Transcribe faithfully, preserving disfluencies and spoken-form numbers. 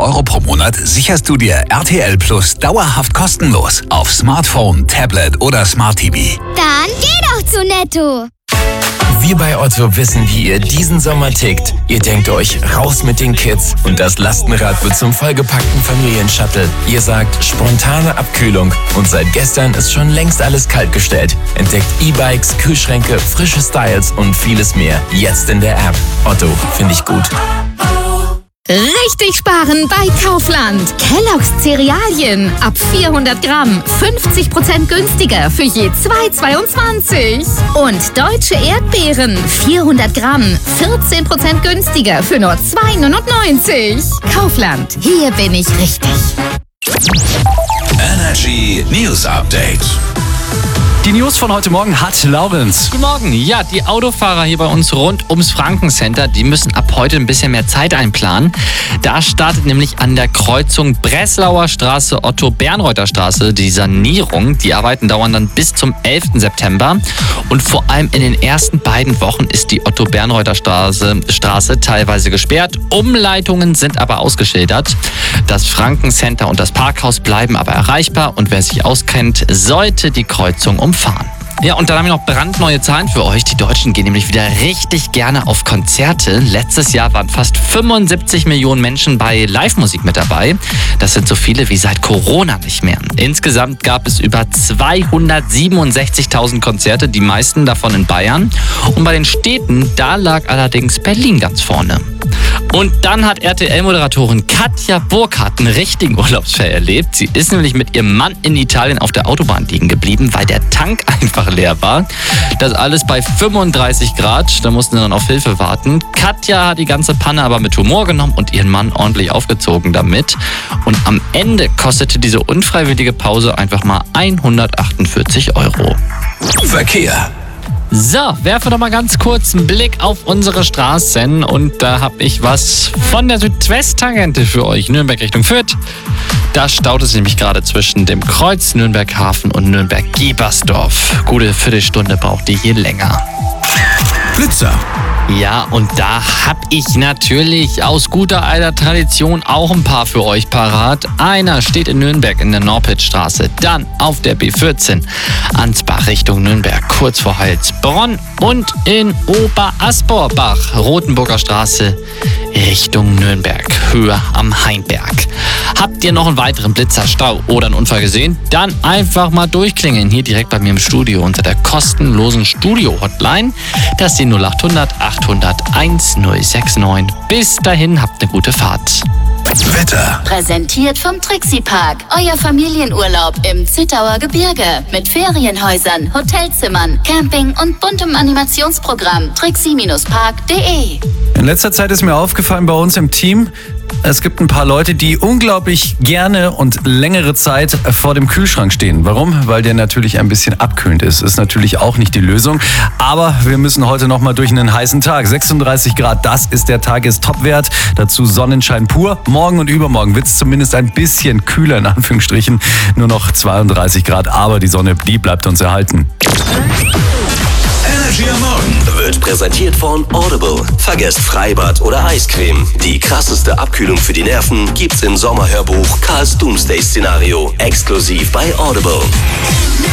Euro pro Monat sicherst du dir R T L Plus dauerhaft kostenlos auf Smartphone, Tablet oder Smart T V. Dann geh doch zu Netto. Wir bei Otto wissen, wie ihr diesen Sommer tickt. Ihr denkt euch, raus mit den Kids und das Lastenrad wird zum vollgepackten Familienshuttle. Ihr sagt, spontane Abkühlung und seit gestern ist schon längst alles kaltgestellt. Entdeckt E-Bikes, Kühlschränke, frische Styles und vieles mehr. Jetzt in der App. Otto, finde ich gut. Richtig sparen bei Kaufland. Kellogg's Cerealien ab vierhundert Gramm, fünfzig Prozent günstiger für je zwei Euro zweiundzwanzig. Und deutsche Erdbeeren, vierhundert Gramm, vierzehn Prozent günstiger für nur zwei Euro neunundneunzig. Kaufland, hier bin ich richtig. Energy News Update. Die News von heute Morgen hat Laurenz. Guten Morgen. Ja, die Autofahrer hier bei uns rund ums Franken-Center, die müssen ab heute ein bisschen mehr Zeit einplanen. Da startet nämlich an der Kreuzung Breslauer Straße, Otto-Bernreuther Straße die Sanierung. Die Arbeiten dauern dann bis zum elften September. Und vor allem in den ersten beiden Wochen ist die Otto-Bernreuther Straße, Straße teilweise gesperrt. Umleitungen sind aber ausgeschildert. Das Franken-Center und das Parkhaus bleiben aber erreichbar. Und wer sich auskennt, sollte die Kreuzung umfahren. Ja, und dann haben wir noch brandneue Zahlen für euch. Die Deutschen gehen nämlich wieder richtig gerne auf Konzerte. Letztes Jahr waren fast fünfundsiebzig Millionen Menschen bei Live-Musik mit dabei. Das sind so viele wie seit Corona nicht mehr. Insgesamt gab es über zweihundertsiebenundsechzigtausend Konzerte, die meisten davon in Bayern. Und bei den Städten, da lag allerdings Berlin ganz vorne. Und dann hat R T L-Moderatorin Katja Burkhardt einen richtigen Urlaubsfail erlebt. Sie ist nämlich mit ihrem Mann in Italien auf der Autobahn liegen geblieben, weil der Tank einfach leer war. Das alles bei fünfunddreißig Grad. Da mussten sie dann auf Hilfe warten. Katja hat die ganze Panne aber mit Humor genommen und ihren Mann ordentlich aufgezogen damit. Und am Ende kostete diese unfreiwillige Pause einfach mal hundertachtundvierzig Euro. Verkehr. So, werfe doch mal ganz kurz einen Blick auf unsere Straßen und da habe ich was von der Südwesttangente für euch, Nürnberg Richtung Fürth. Da staut es nämlich gerade zwischen dem Kreuz Nürnberg-Hafen und Nürnberg-Gebersdorf. Gute Viertelstunde braucht ihr hier länger. Blitzer. Ja, und da hab ich natürlich aus guter alter Tradition auch ein paar für euch parat. Einer steht in Nürnberg in der Norpitzstraße, dann auf der B vierzehn Ansbach Richtung Nürnberg, kurz vor Heilsbronn und in Oberasporbach, Rotenburger Straße Richtung Nürnberg, höher am Hainberg. Habt ihr noch einen weiteren Blitzerstau oder einen Unfall gesehen? Dann einfach mal durchklingeln, hier direkt bei mir im Studio unter der kostenlosen Studio-Hotline. Das ist die null achthundert achthundert eintausendsechsundneunzig. Bis dahin, habt eine gute Fahrt. Wetter. Präsentiert vom Trixie Park. Euer Familienurlaub im Zittauer Gebirge. Mit Ferienhäusern, Hotelzimmern, Camping und buntem Animationsprogramm. trixie Park punkt de. In letzter Zeit ist mir aufgefallen bei uns im Team, es gibt ein paar Leute, die unglaublich gerne und längere Zeit vor dem Kühlschrank stehen. Warum? Weil der natürlich ein bisschen abkühlend ist. Ist natürlich auch nicht die Lösung. Aber wir müssen heute noch mal durch einen heißen Tag. sechsunddreißig Grad, das ist der Tagestopwert. Dazu Sonnenschein pur. Morgen und übermorgen wird es zumindest ein bisschen kühler, in Anführungsstrichen. Nur noch zweiunddreißig Grad, aber die Sonne, die bleibt uns erhalten. Energy am Morgen wird präsentiert von Audible. Vergesst Freibad oder Eiscreme. Die krasseste Abkühlung für die Nerven gibt's im Sommerhörbuch Karls Doomsday-Szenario. Exklusiv bei Audible.